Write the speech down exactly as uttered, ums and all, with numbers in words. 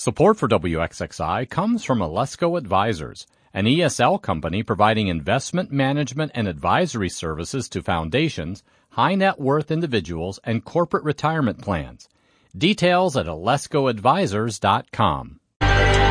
Support for W X X I comes from Alesco Advisors, an E S L company providing investment management and advisory services to foundations, high net worth individuals, and corporate retirement plans. Details at alesco advisors dot com.